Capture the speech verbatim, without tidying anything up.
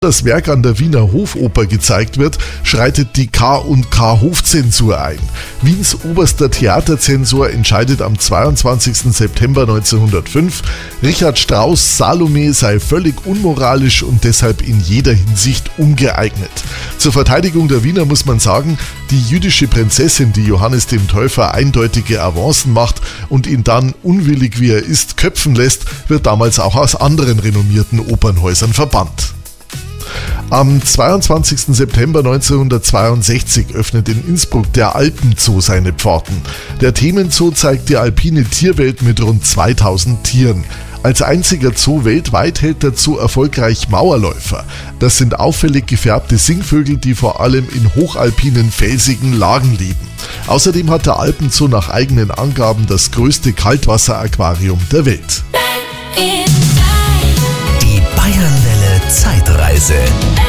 das Werk an der Wiener Hofoper gezeigt wird, schreitet die K und K Hofzensur ein. Wiens oberster Theaterzensor entscheidet am zweiundzwanzigsten September neunzehnhundertfünf, Richard Strauss' Salome sei völlig unmoralisch und deshalb in jeder Hinsicht ungeeignet. Zur Verteidigung der Wiener muss man sagen, die jüdische Prinzessin, die Johannes dem Täufer eindeutige Avancen macht und ihn dann, unwillig wie er ist, köpfen lässt, wird damals auch aus anderen renommierten Opernhäusern verbannt. Am zweiundzwanzigsten September neunzehnhundertzweiundsechzig öffnet in Innsbruck der Alpenzoo seine Pforten. Der Themenzoo zeigt die alpine Tierwelt mit rund zweitausend Tieren. Als einziger Zoo weltweit hält der Zoo erfolgreich Mauerläufer. Das sind auffällig gefärbte Singvögel, die vor allem in hochalpinen, felsigen Lagen leben. Außerdem hat der Alpenzoo nach eigenen Angaben das größte Kaltwasseraquarium der Welt. Die Bayernwelle Zeitreise.